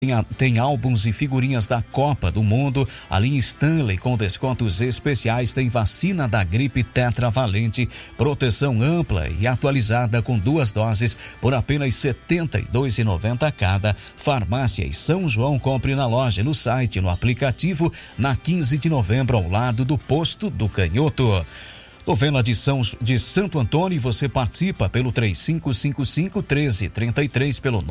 Tem álbuns e figurinhas da Copa do Mundo. A linha Stanley com descontos especiais. Tem vacina da gripe tetravalente, proteção ampla e atualizada com 2 doses por apenas R$ 72,90 cada. Farmácia e São João, compre na loja, no site, no aplicativo, na 15 de novembro, ao lado do Posto do Canhoto. Novena de Santo Antônio, você participa pelo 3555-1333, pelo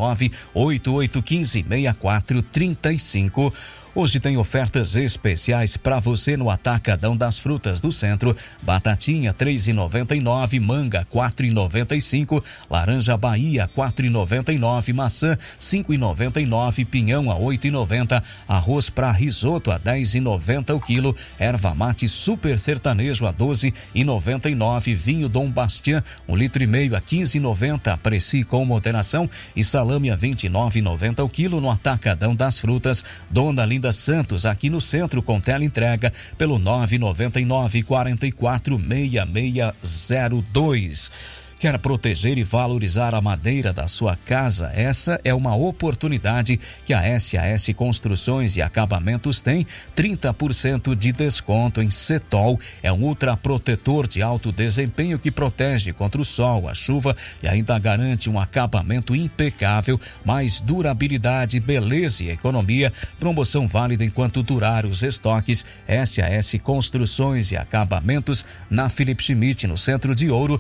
98815-6435. Hoje tem ofertas especiais para você no Atacadão das Frutas do Centro. Batatinha R$ 3,99, manga R$ 4,95, laranja Bahia R$ 4,99, maçã R$ 5,99, pinhão a R$ 8,90, arroz para risoto a R$ 10,90 o quilo, erva mate super sertanejo a R$ 12,99, vinho Dom Bastian 1,5 litro a R$ 15,90, aprecie com moderação, e salame a R$ 29,90 o quilo no Atacadão das Frutas. Dona Linda Santos, aqui no centro, com tela entrega pelo 999-446602. Quer proteger e valorizar a madeira da sua casa? Essa é uma oportunidade que a SAS Construções e Acabamentos tem. 30% de desconto em Setol. É um ultraprotetor de alto desempenho que protege contra o sol, a chuva e ainda garante um acabamento impecável, mais durabilidade, beleza e economia. Promoção válida enquanto durar os estoques. SAS Construções e Acabamentos, na Felipe Schmidt, no centro de Ouro,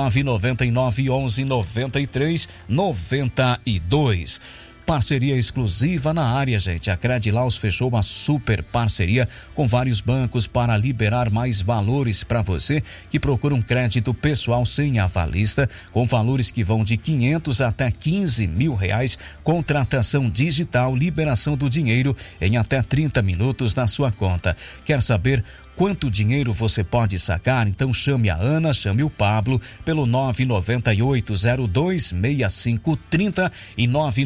999-11-93-92. Parceria exclusiva na área, gente. A Credilaus fechou uma super parceria com vários bancos para liberar mais valores para você que procura um crédito pessoal sem avalista, com valores que vão de 500 até 15 mil reais, contratação digital, liberação do dinheiro em até 30 minutos na sua conta. Quer saber quanto dinheiro você pode sacar? Então chame a Ana, chame o Pablo pelo 998-02-6530 e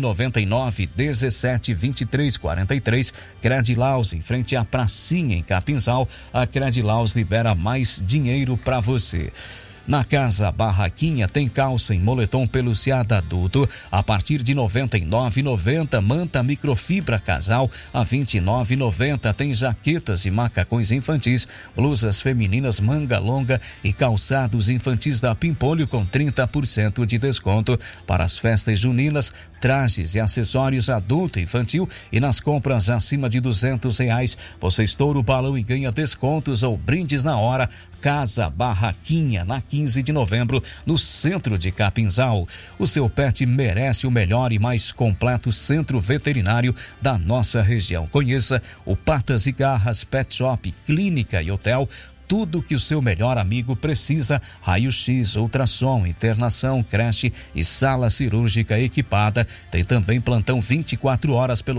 999-17-23-43. Credilaus, em frente à pracinha em Capinzal. A Credilaus libera mais dinheiro para você. Na Casa Barraquinha tem calça em moletom peluciado adulto a partir de R$ 99,90. Manta microfibra casal a R$ 29,90. Tem jaquetas e macacões infantis, blusas femininas manga longa e calçados infantis da Pimpolho com 30% de desconto. Para as festas juninas, trajes e acessórios adulto e infantil, e nas compras acima de R$200 você estoura o balão e ganha descontos ou brindes na hora. Casa Barraquinha, na 15 de novembro, no centro de Capinzal. O seu pet merece o melhor e mais completo centro veterinário da nossa região. Conheça o Patas e Garras Pet Shop, clínica e hotel. Tudo que o seu melhor amigo precisa: raio-x, ultrassom, internação, creche e sala cirúrgica equipada. Tem também plantão 24 horas pelo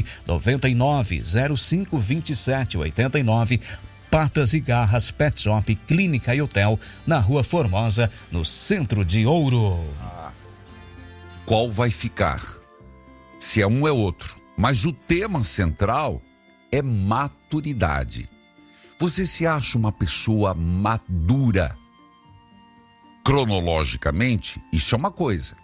999-05-2789. Patas e Garras Pet Shop, clínica e hotel, na Rua Formosa, no centro de Ouro. Qual vai ficar? Se é um, é outro. Mas o tema central é maturidade. Você se acha uma pessoa madura? Cronologicamente, isso é uma coisa.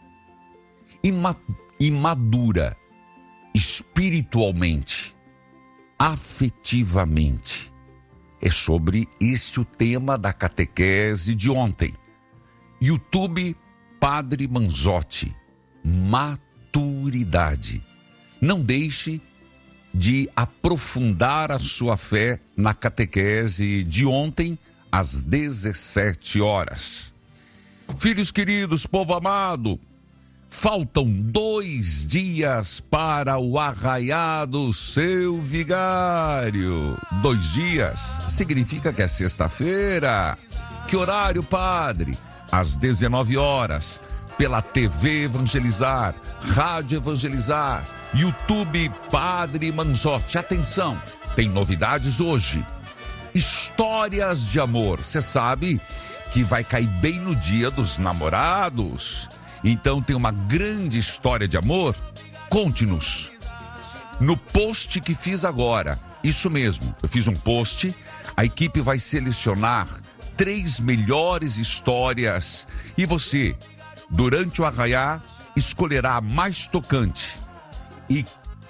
Imadura espiritualmente, afetivamente. É sobre este o tema da catequese de ontem. YouTube Padre Manzotti, maturidade. Não deixe de aprofundar a sua fé na catequese de ontem, às 17 horas. Filhos queridos, povo amado, faltam 2 dias para o arraiá do seu vigário. 2 dias significa que é sexta-feira. Que horário, padre? Às 19 horas, pela TV Evangelizar, Rádio Evangelizar, YouTube Padre Manzotti. Atenção, tem novidades hoje. Histórias de amor. Você sabe que vai cair bem no Dia dos Namorados. Então tem uma grande história de amor. Conte-nos. No post que fiz agora, isso mesmo, eu fiz um post, a equipe vai selecionar 3 melhores histórias e você, durante o arraiá, escolherá a mais tocante e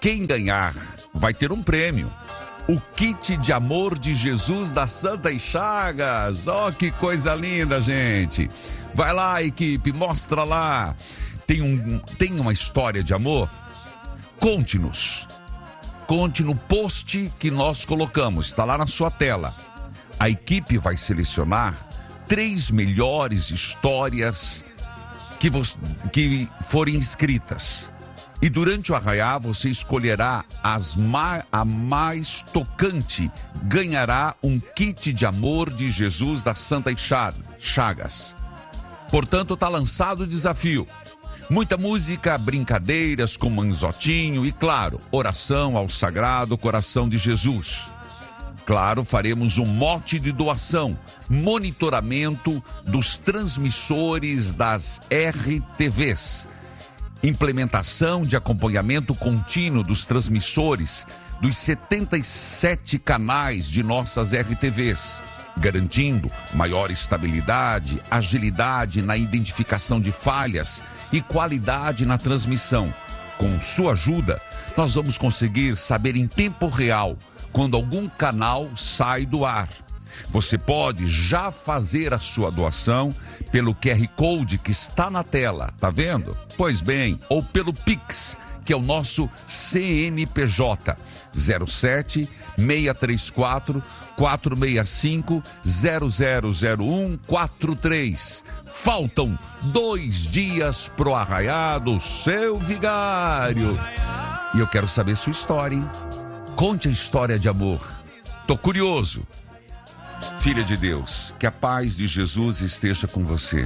quem ganhar vai ter um prêmio. O kit de amor de Jesus das Santas Chagas. Oh, que coisa linda, gente. Vai lá, equipe, mostra lá. Tem uma história de amor? Conte-nos. Conte no post que nós colocamos. Está lá na sua tela. A equipe vai selecionar 3 melhores histórias que forem inscritas. E durante o arraiá você escolherá a mais tocante. Ganhará um kit de amor de Jesus das Santas Chagas. Portanto, está lançado o desafio. Muita música, brincadeiras com Manzotinho e, claro, oração ao Sagrado Coração de Jesus. Claro, faremos um mote de doação, monitoramento dos transmissores das RTVs. Implementação de acompanhamento contínuo dos transmissores dos 77 canais de nossas RTVs, garantindo maior estabilidade, agilidade na identificação de falhas e qualidade na transmissão. Com sua ajuda, nós vamos conseguir saber em tempo real quando algum canal sai do ar. Você pode já fazer a sua doação pelo QR Code que está na tela, tá vendo? Pois bem, ou pelo Pix, que é o nosso CNPJ 07 634 465 000143. Faltam 2 dias pro arraiado, seu vigário. E eu quero saber sua história, hein? Conte a história de amor. Tô curioso. Filha de Deus, que a paz de Jesus esteja com você.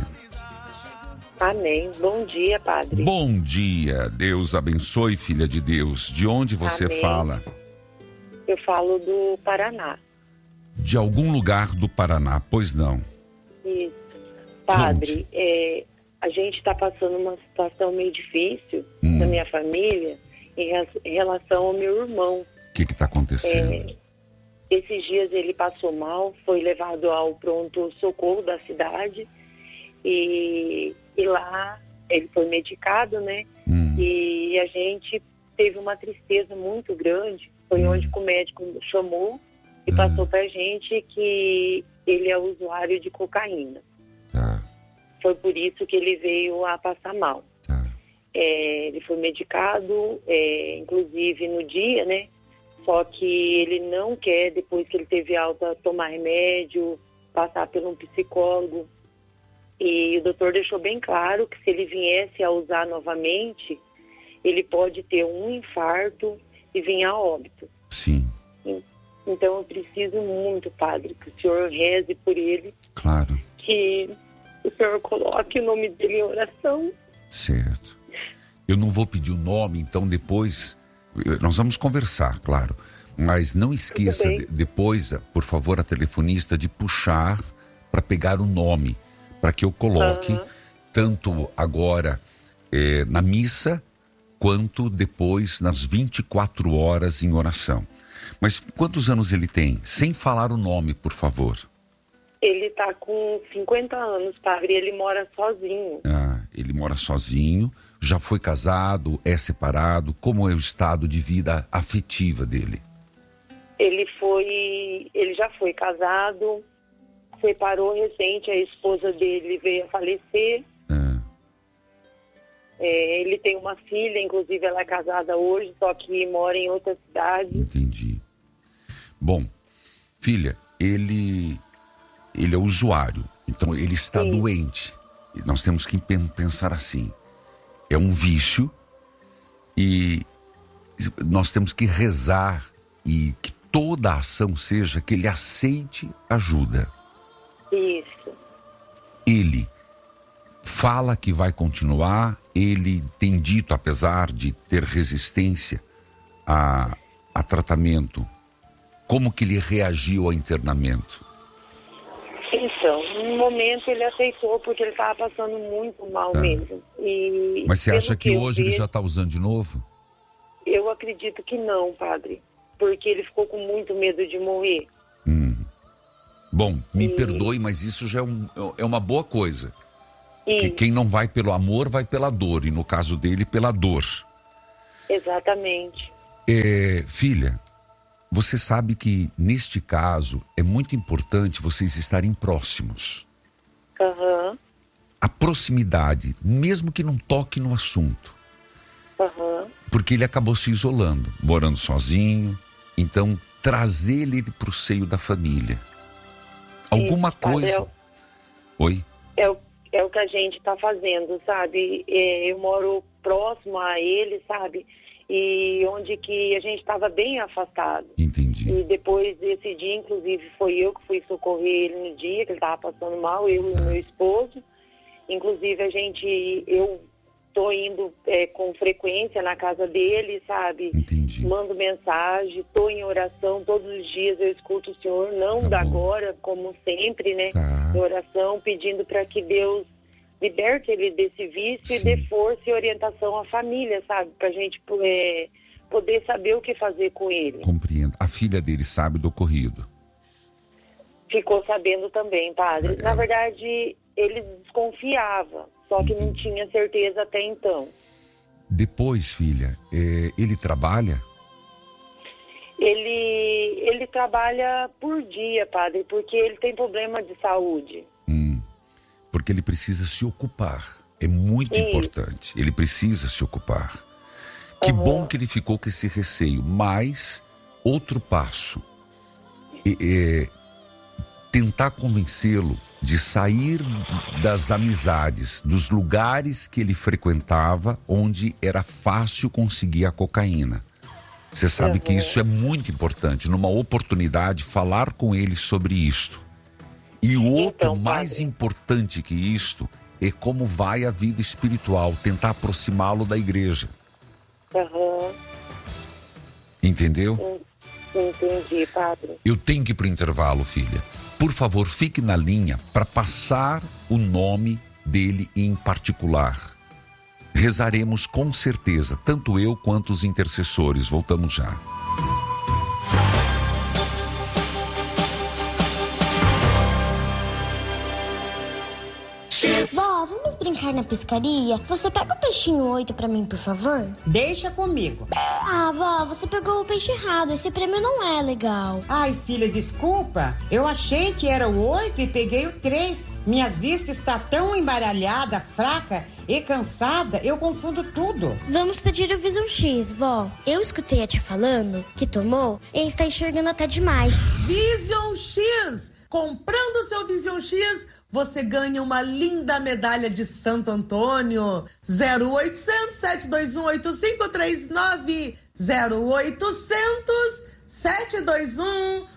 Amém. Bom dia, padre. Bom dia. Deus abençoe, filha de Deus. De onde você Amém. fala? Eu falo do Paraná. De algum lugar do Paraná, pois não? Isso. Padre, a gente está passando uma situação meio difícil na minha família em relação ao meu irmão. O que está acontecendo? Esses dias ele passou mal, foi levado ao pronto-socorro da cidade e lá ele foi medicado, né? E a gente teve uma tristeza muito grande. Foi onde o médico chamou e passou pra gente que ele é usuário de cocaína. Tá. Foi por isso que ele veio a passar mal. Tá. Ele foi medicado, inclusive no dia, né? Só que ele não quer, depois que ele teve alta, tomar remédio, passar por um psicólogo. E o doutor deixou bem claro que se ele viesse a usar novamente, ele pode ter um infarto e vir a óbito. Sim. Então eu preciso muito, padre, que o senhor reze por ele. Claro. Que o senhor coloque o nome dele em oração. Certo. Eu não vou pedir o nome, então depois nós vamos conversar, claro. Mas não esqueça depois, por favor, a telefonista de puxar para pegar o nome, para que eu coloque tanto agora na missa, quanto depois nas 24 horas em oração. Mas quantos anos ele tem? Sem falar o nome, por favor. Ele está com 50 anos, padre, e ele mora sozinho. Ele mora sozinho, já foi casado, é separado. Como é o estado de vida afetiva dele? Ele já foi casado, separou recente, a esposa dele veio a falecer. Ele tem uma filha, inclusive ela é casada hoje, só que mora em outra cidade. Entendi. Bom, filha, ele é usuário, então ele está doente. E nós temos que pensar assim, é um vício e nós temos que rezar e que toda a ação seja que ele aceite ajuda. Isso. Ele fala que vai continuar, ele tem dito, apesar de ter resistência a tratamento, como que ele reagiu ao internamento? Então, no momento ele aceitou porque ele estava passando muito mal mesmo. Mas você acha que hoje ele já está usando de novo? Eu acredito que não, padre, porque ele ficou com muito medo de morrer. Bom, me perdoe, mas isso já é uma boa coisa. Que quem não vai pelo amor, vai pela dor. E no caso dele, pela dor. Exatamente. Filha, você sabe que neste caso é muito importante vocês estarem próximos. Aham. A proximidade, mesmo que não toque no assunto. Aham. Porque ele acabou se isolando, morando sozinho. Então, trazer ele para o seio da família. Alguma coisa... Oi? É o que a gente está fazendo, sabe? Eu moro próximo a ele, sabe? E onde que a gente estava bem afastado. Entendi. E depois desse dia, inclusive, foi eu que fui socorrer ele no dia que ele estava passando mal, eu e o meu esposo. Inclusive, eu tô indo com frequência na casa dele, sabe? Entendi. Mando mensagem, tô em oração todos os dias, eu escuto o Senhor, não Tá da bom. agora, como sempre, né? Tá. Em oração, pedindo para que Deus liberte ele desse vício Sim. e dê força e orientação à família, sabe? Pra gente poder saber o que fazer com ele. Compreendo. A filha dele sabe do ocorrido. Ficou sabendo também, padre. Na verdade, ele desconfiava, só que não tinha certeza até então. Depois, filha, ele trabalha? Ele trabalha por dia, padre, porque ele tem problema de saúde. Porque ele precisa se ocupar. É muito Isso. importante. Ele precisa se ocupar. Que bom que ele ficou com esse receio. Mas, outro passo. Tentar convencê-lo de sair das amizades, dos lugares que ele frequentava, onde era fácil conseguir a cocaína. Você sabe que isso é muito importante. Numa oportunidade, falar com ele sobre isto. E o outro, Então, mais padre, importante que isto, é como vai a vida espiritual, tentar aproximá-lo da igreja. Entendeu? Entendi, padre. Eu tenho que ir para o intervalo, filha. Por favor, fique na linha para passar o nome dele em particular. Rezaremos com certeza, tanto eu quanto os intercessores. Voltamos já. Vó, vamos brincar na pescaria? Você pega o peixinho 8 pra mim, por favor? Deixa comigo. Ah, vó, você pegou o peixe errado. Esse prêmio não é legal. Ai, filha, desculpa. Eu achei que era o 8 e peguei o 3. Minha vista está tão embaralhada, fraca e cansada, eu confundo tudo. Vamos pedir o Vision X, vó. Eu escutei a tia falando que tomou e está enxergando até demais. Vision X! Comprando o seu Vision X, você ganha uma linda medalha de Santo Antônio. 0800 721 8539 0800 721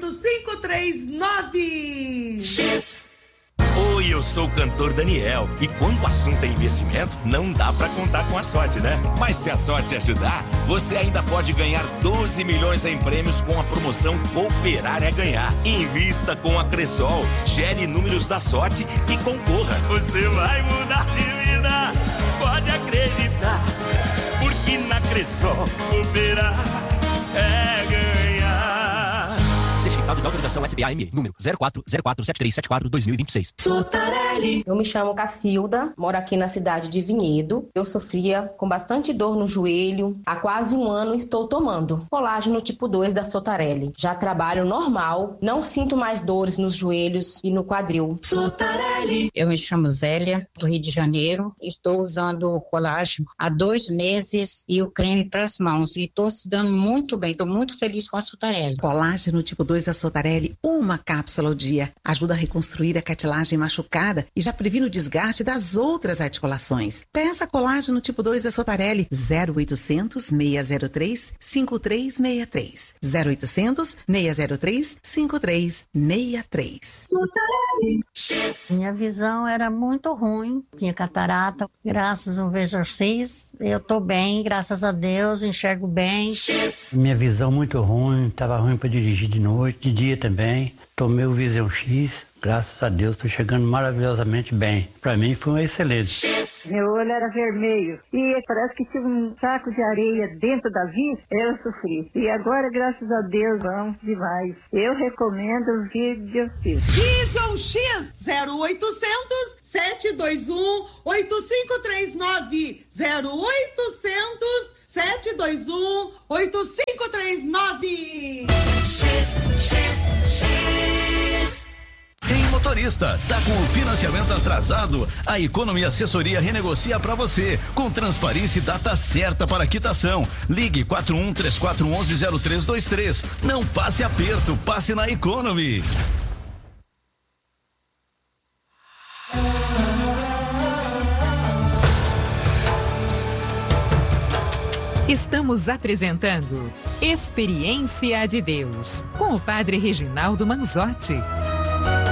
8539. Oi, eu sou o cantor Daniel. E quando o assunto é investimento, não dá pra contar com a sorte, né? Mas se a sorte ajudar, você ainda pode ganhar 12 milhões em prêmios com a promoção Cooperar é Ganhar. Invista com a Cressol, gere números da sorte e concorra. Você vai mudar de vida, pode acreditar. Porque na Cressol, cooperar é ganhar. Certificado de autorização SBAM, número 04047374-2026. Sotarelli. Eu me chamo Cacilda, moro aqui na cidade de Vinhedo. Eu sofria com bastante dor no joelho. Há quase um ano estou tomando colágeno tipo 2 da Sotarelli. Já trabalho normal, não sinto mais dores nos joelhos e no quadril. Sotarelli. Eu me chamo Zélia, do Rio de Janeiro. Estou usando o colágeno há 2 meses e o creme para as mãos. E estou se dando muito bem, estou muito feliz com a Sotarelli. Colágeno tipo 2 da Sotarelli, uma cápsula ao dia. Ajuda a reconstruir a cartilagem machucada e já previne o desgaste das outras articulações. Peça colágeno tipo 2 da Sotarelli. 0800 603 5363. 0800 603 5363. Sotarelli. Minha visão era muito ruim, tinha catarata. Graças ao Vision X, eu tô bem, graças a Deus, enxergo bem. Minha visão muito ruim, tava ruim para dirigir de noite, de dia também. Tomei o Vision X, graças a Deus, tô chegando maravilhosamente bem. Para mim foi um excelente. Meu olho era vermelho e parece que tinha um saco de areia dentro da vista. Eu sofri. E agora, graças a Deus, vamos demais. Eu recomendo o Vision X. Vision X 0800 721 8539 0800 721 8539. Tem motorista, tá com o financiamento atrasado? A Economy Assessoria renegocia para você, com transparência e data certa para quitação. Ligue 4134110323. Não passe aperto, passe na Economy. Estamos apresentando Experiência de Deus, com o Padre Reginaldo Manzotti.